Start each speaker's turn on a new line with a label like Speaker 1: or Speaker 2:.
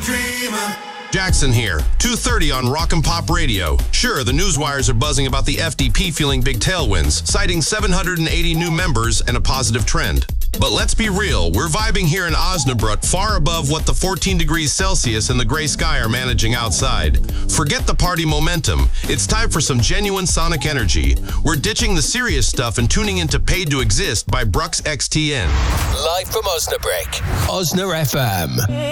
Speaker 1: Jackson here, 2:30 on Rock and Pop Radio. Sure, the newswires are buzzing about the FDP feeling big tailwinds, citing 780 new members and a positive trend. But let's be real, we're vibing here in Osnabrück far above what the 14 degrees Celsius and the gray sky are managing outside. Forget the party momentum. It's time for some genuine sonic energy. We're ditching the serious stuff and tuning into Paid to Exist by Brux XTN.
Speaker 2: Live from Osnabrück, Osna FM.